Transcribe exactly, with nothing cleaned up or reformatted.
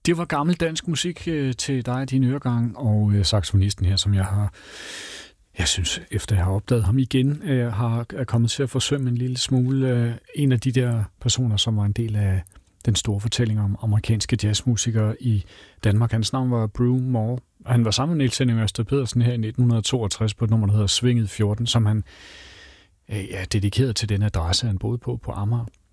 Det var gammel dansk musik øh, til dig, din øregang, og øh, saxofonisten her, som jeg har, jeg synes, efter jeg har opdaget ham igen, øh, har er kommet til at forsømme en lille smule. Øh, en af de der personer, som var en del af den store fortælling om amerikanske jazzmusikere i Danmark. Hans navn var Brew Moore, og han var sammen med Niels Henning Ørsted Pedersen her i nitten toogtres på et nummer, der hedder Svinget fjorten, som han øh, ja, dedikerede til den adresse, han boede på på Amager.